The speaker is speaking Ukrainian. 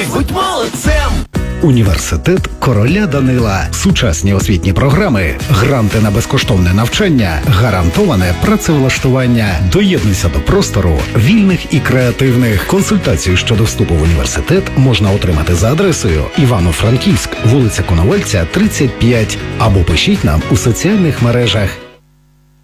Вчись, будь молодцем! Університет короля Данила. Сучасні освітні програми, гранти на безкоштовне навчання, гарантоване працевлаштування. Доєднуйся до простору вільних і креативних. Консультацію щодо вступу в університет можна отримати за адресою Івано-Франківськ, вулиця Коновальця, 35, або пишіть нам у соціальних мережах.